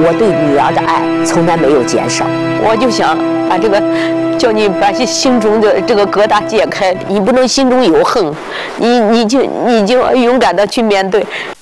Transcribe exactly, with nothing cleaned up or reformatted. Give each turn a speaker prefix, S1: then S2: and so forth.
S1: 我对女儿的爱从来没有减少。我就想把这个，叫你把心中的这个疙瘩解开。你不能心中有恨，你你就你就勇敢的去面对。